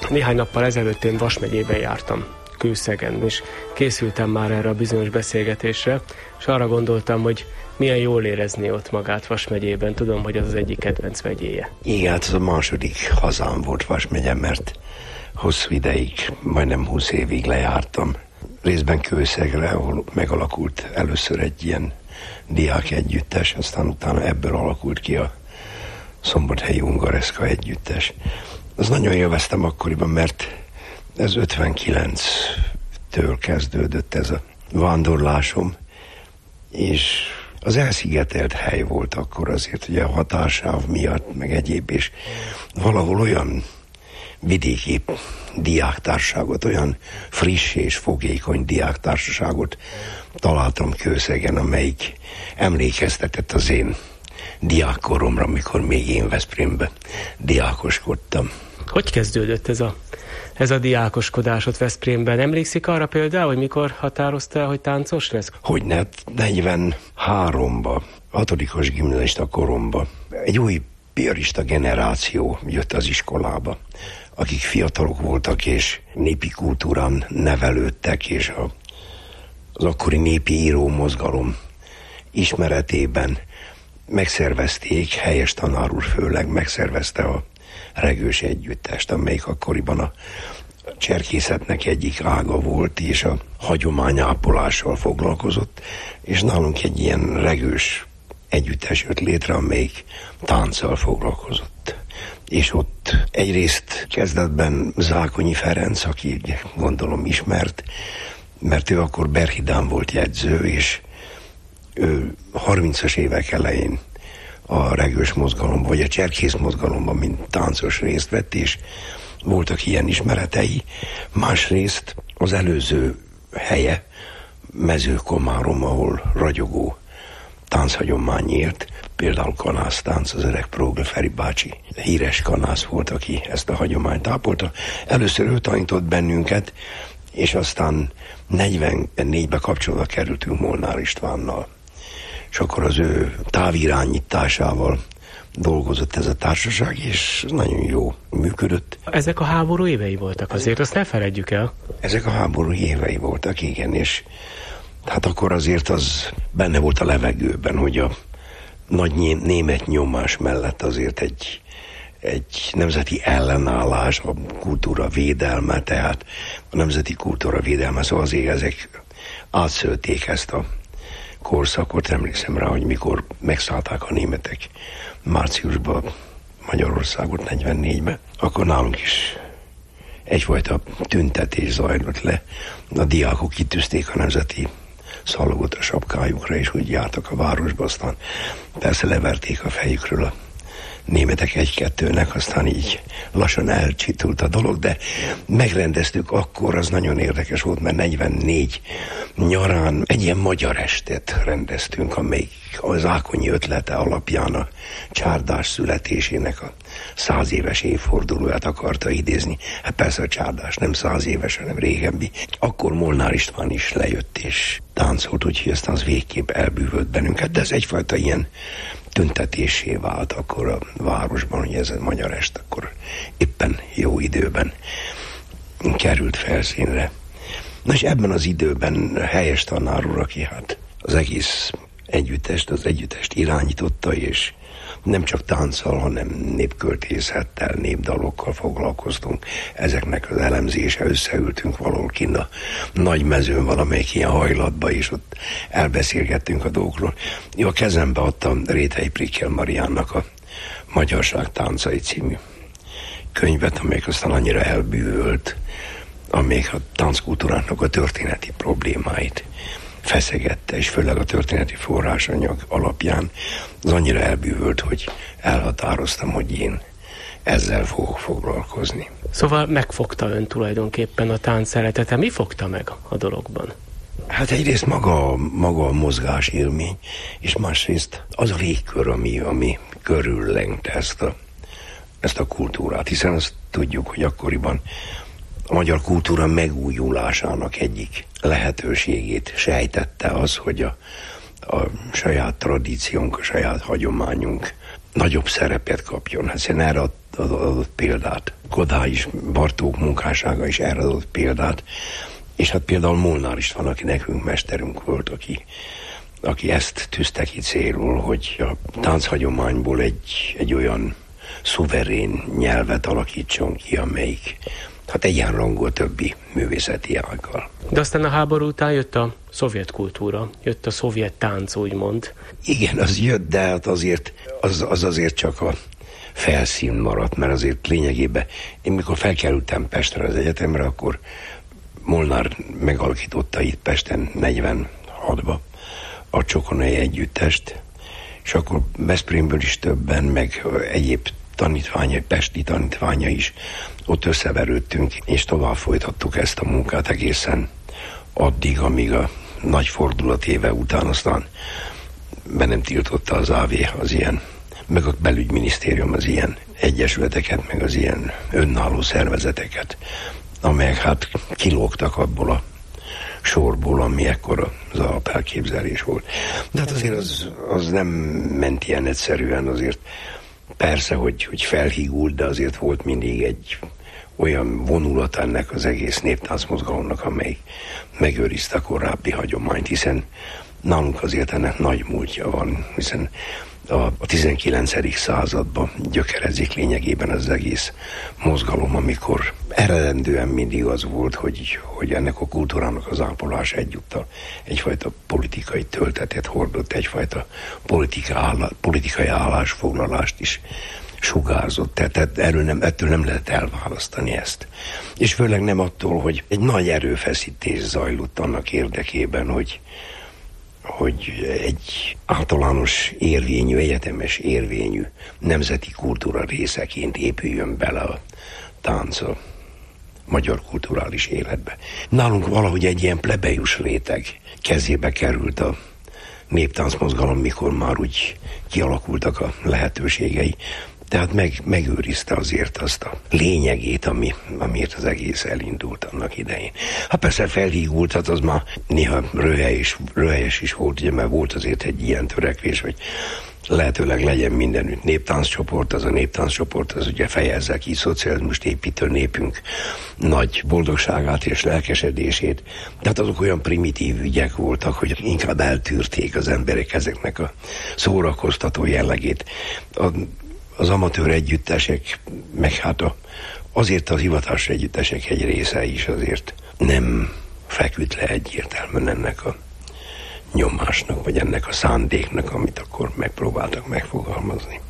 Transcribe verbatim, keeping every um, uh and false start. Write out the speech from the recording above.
Néhány nappal ezelőtt én Vas megyében jártam, Kőszegen, és készültem már erre a bizonyos beszélgetésre, és arra gondoltam, hogy milyen jól érezni ott magát Vas megyében. Tudom, hogy az az egyik kedvenc megyéje. Igen, hát ez a második hazám volt Vas megye, mert hosszú ideig, majdnem húsz évig lejártam. Részben Kőszegre, ahol megalakult először egy ilyen diák együttes, aztán utána ebből alakult ki a Szombathelyi Ungareszka együttes. Az nagyon élveztem akkoriban, mert ez ötvenkilenctől kezdődött ez a vándorlásom, és az elszigetelt hely volt akkor azért, ugye a határsáv miatt, meg egyéb, és valahol olyan vidéki diáktársaságot, olyan friss és fogékony diáktársaságot találtam Kőszegen, amelyik emlékeztetett az én diákkoromra, amikor még én Veszprémben diákoskodtam. Hogy kezdődött ez a, ez a diákoskodásod Veszprémben? Emlékszik arra például, hogy mikor határoztál, hogy táncos lesz? Hogyne, negyvenháromba, hatodikos gimnazista koromba egy új piarista generáció jött az iskolába, akik fiatalok voltak és népi kultúrán nevelődtek, és a, az akkori népi író mozgalom ismeretében megszervezték, Helyes tanár úr főleg megszervezte a regős együttest, amelyik akkoriban a cserkészetnek egyik ága volt, és a hagyományápolással foglalkozott, és nálunk egy ilyen regős együttes jött létre, amelyik tánccal foglalkozott. És ott egyrészt kezdetben Zákonyi Ferenc, aki gondolom ismert, mert ő akkor Berhidán volt jegyző, és ő harmincas évek elején a regős mozgalom, vagy a cserkész mozgalomban, mint táncos részt vett, és voltak ilyen ismeretei. Másrészt az előző helye, Mezőkomárom, ahol ragyogó tánchagyomány élt, például kanásztánc, az öreg Prógl Feri bácsi híres kanász volt, aki ezt a hagyományt ápolta. Először ő tanított bennünket, és aztán negyvennégybe kapcsolatba kerültünk Molnár Istvánnal. És akkor az ő távirányításával dolgozott ez a társaság, és nagyon jó működött. Ezek a háború évei voltak azért, azt ne feledjük el. Ezek a háború évei voltak, igen, és hát akkor azért az benne volt a levegőben, hogy a nagy német nyomás mellett azért egy, egy nemzeti ellenállás, a kultúra védelme, tehát a nemzeti kultúra védelme, szóval azért ezek átszölték ezt a korszakot. Emlékszem rá, hogy mikor megszállták a németek márciusban Magyarországot negyvennégyben, akkor nálunk is egyfajta tüntetés zajlott le. A diákok kitűzték a nemzeti szalagot a sapkájukra, és úgy jártak a városba, aztán persze leverték a fejükről a németek egy-kettőnek, aztán így lassan elcsitult a dolog, de megrendeztük akkor, az nagyon érdekes volt, mert negyvennégy nyarán egy ilyen magyar estet rendeztünk, amelyik a Zákonyi ötlete alapján a csárdás születésének a száz éves évfordulóját akarta idézni. Hát persze a csárdás nem száz éves, hanem régebbi. Akkor Molnár István is lejött és táncolt, úgyhogy aztán az végképp elbűvölt bennünket, de ez egyfajta ilyen tüntetésé vált akkor a városban, hogy ez a magyar est akkor éppen jó időben került felszínre. Na és ebben az időben Helyes tanár úr, aki hát az egész együttest, az együttest irányította, és nem csak tánccal, hanem népköltészettel, népdalokkal foglalkoztunk. Ezeknek az elemzése, összeültünk valahol kinn a nagy mezőn, valamelyik ilyen hajlatba, és ott elbeszélgettünk a dolgokról. Jó, a kezembe adtam Réthely Prikkel Mariánnak a Magyarság táncai című könyvet, amelyik aztán annyira elbűvölt, amelyik a tánckultúrának a történeti problémáit feszegette, és főleg a történeti forrásanyag alapján az annyira elbűvölt, hogy elhatároztam, hogy én ezzel fogok foglalkozni. Szóval megfogta ön tulajdonképpen a tánc szeretete. Mi fogta meg a dologban? Hát egyrészt maga, maga a mozgás élmény, és másrészt az a légkör, ami, ami körüllengte ezt a, ezt a kultúrát, hiszen azt tudjuk, hogy akkoriban a magyar kultúra megújulásának egyik lehetőségét sejtette az, hogy a, a saját tradíciónk, a saját hagyományunk nagyobb szerepet kapjon, hiszen erre adott, adott példát. Kodály is, Bartók munkássága is erre adott példát, és hát például Molnár István, aki nekünk mesterünk volt, aki, aki ezt tűzte ki célul, hogy a tánchagyományból egy, egy olyan szuverén nyelvet alakítson ki, amelyik hát egyenrangú a többi művészeti ággal. De aztán a háború után jött a szovjet kultúra, jött a szovjet tánc, úgymond. Igen, az jött, de hát azért, az, az azért csak a felszín maradt, mert azért lényegében, én mikor felkerültem Pestre az egyetemre, akkor Molnár megalakította itt Pesten negyvenhatba a Csokonai Együttest, és akkor Veszprémből is többen, meg egyéb tanítványa, pesti tanítványa is ott összeverődtünk, és tovább folytattuk ezt a munkát egészen addig, amíg a nagy fordulat éve után aztán be nem tiltotta az á vé az ilyen, meg a belügyminisztérium az ilyen egyesületeket, meg az ilyen önálló szervezeteket, amelyek hát kilógtak abból a sorból, ami ekkor az alapelképzelés volt. De hát azért az, az nem ment ilyen egyszerűen, azért persze, hogy, hogy felhígult, de azért volt mindig egy olyan vonulat ennek az egész néptáncmozgalomnak, amely megőrizte a korábbi hagyományt, hiszen nálunk azért ennek nagy múltja van, hiszen a, a tizenkilencedik században gyökerezik lényegében az egész mozgalom, amikor eredendően mindig az volt, hogy, hogy ennek a kultúrának az ápolása egyúttal egyfajta politikai töltetet hordott, egyfajta politika állá, politikai állásfoglalást is sugárzott, tehát, tehát erről nem, ettől nem lehet elválasztani ezt. És főleg nem attól, hogy egy nagy erőfeszítés zajlott annak érdekében, hogy hogy egy általános érvényű, egyetemes érvényű nemzeti kultúra részeként épüljön bele a tánc a magyar kulturális életbe. Nálunk valahogy egy ilyen plebejus réteg kezébe került a néptáncmozgalom, mikor már úgy kialakultak a lehetőségei. Tehát meg, megőrizte azért azt a lényegét, ami, amiért az egész elindult annak idején. Hát persze felhígult, hát az már néha röhelyes, röhelyes is volt, ugye, mert volt azért egy ilyen törekvés, hogy lehetőleg legyen mindenütt néptánccsoport, az a néptánccsoport, az ugye fejezze ki szocializmust építő népünk nagy boldogságát és lelkesedését. Tehát azok olyan primitív ügyek voltak, hogy inkább eltűrték az emberek ezeknek a szórakoztató jellegét. A, Az amatőr együttesek, meg hát a, azért az hivatásos együttesek egy része is azért nem feküdt le egyértelműen ennek a nyomásnak, vagy ennek a szándéknak, amit akkor megpróbáltak megfogalmazni.